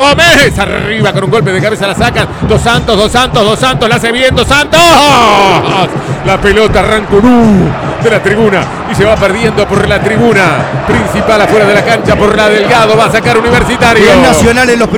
Gómez, arriba con un golpe de cabeza la sacan. Dos Santos, la hace bien, Dos Santos. La pelota arranca de la tribuna y se va perdiendo por la tribuna principal afuera de la cancha por la Delgado. Va a sacar Universitario. Bien Nacional en los